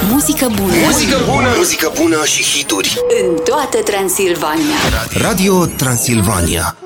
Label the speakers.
Speaker 1: Muzică bună.
Speaker 2: Muzică bună. Muzică bună și hituri
Speaker 1: În toată Transilvania.
Speaker 2: Radio Transilvania.